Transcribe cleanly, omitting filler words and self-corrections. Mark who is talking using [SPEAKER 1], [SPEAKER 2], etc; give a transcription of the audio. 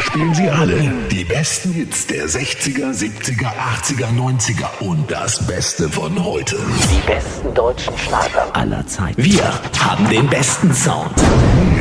[SPEAKER 1] spielen sie alle. Die besten Hits der 60er, 70er, 80er, 90er und das Beste von heute.
[SPEAKER 2] Die besten deutschen Schlager aller Zeiten.
[SPEAKER 3] Wir haben den besten Sound.